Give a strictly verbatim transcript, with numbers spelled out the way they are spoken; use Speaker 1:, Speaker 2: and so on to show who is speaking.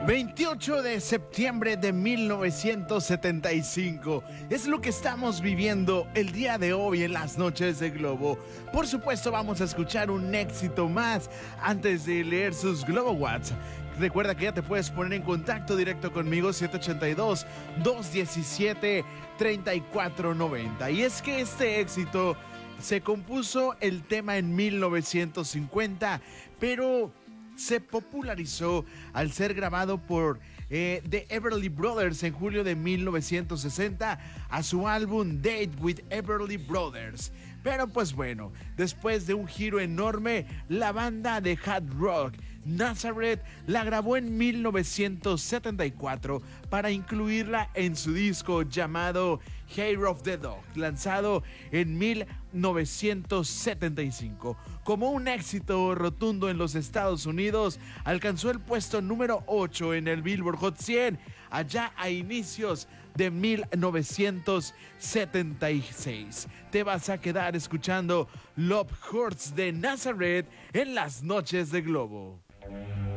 Speaker 1: veintiocho de septiembre de mil novecientos setenta y cinco. Es lo que estamos viviendo el día de hoy en las noches de Globo. Por supuesto, vamos a escuchar un éxito más antes de leer sus Globo Watts. Recuerda que ya te puedes poner en contacto directo conmigo, siete ocho dos, dos uno siete, tres cuatro nueve cero. Y es que este éxito se compuso el tema en mil novecientos cincuenta, pero se popularizó al ser grabado por eh, The Everly Brothers en julio de mil novecientos sesenta a su álbum Date with Everly Brothers. Pero pues bueno, después de un giro enorme, la banda de hard rock Nazareth la grabó en mil novecientos setenta y cuatro para incluirla en su disco llamado Hair of the Dog, lanzado en mil novecientos setenta y cinco. Como un éxito rotundo en los Estados Unidos, alcanzó el puesto número ocho en el Billboard Hot cien allá a inicios de mil novecientos setenta y seis. Te vas a quedar escuchando Love Hurts de Nazareth en las noches de Globo.